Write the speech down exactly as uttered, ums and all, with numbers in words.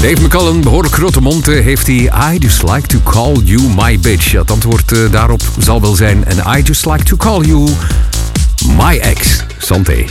Dave McCallum, behoorlijk grote mond, heeft hij I just like to call you my bitch. Het antwoord uh, daarop zal wel zijn en I just like to call you my ex. Santé.